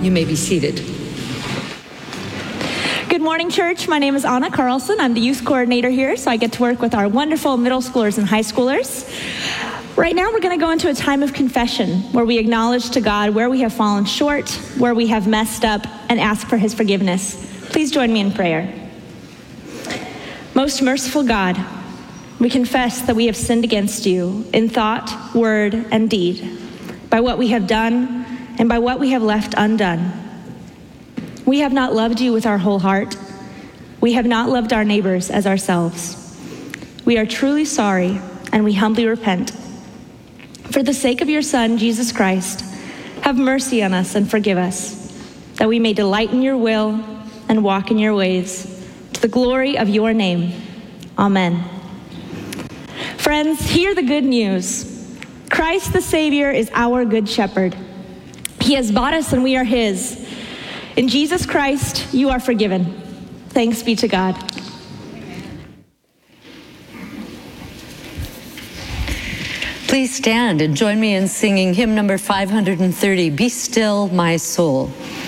You may be seated. Good morning, church. My name is Anna Carlson. I'm the youth coordinator here, so I get to work with our wonderful middle schoolers and high schoolers. Right now, we're going to go into a time of confession where we acknowledge to God where we have fallen short, where we have messed up, and ask for his forgiveness. Please join me in prayer. Most merciful God, we confess that we have sinned against you in thought, word, and deed, by what we have done and by what we have left undone. We have not loved you with our whole heart. We have not loved our neighbors as ourselves. We are truly sorry, and we humbly repent. For the sake of your Son, Jesus Christ, have mercy on us and forgive us, that we may delight in your will and walk in your ways, to the glory of your name. Amen. Friends, hear the good news. Christ the Savior is our good shepherd. He has bought us and we are his. In Jesus Christ, you are forgiven. Thanks be to God. Please stand and join me in singing hymn number 530, Be Still My Soul.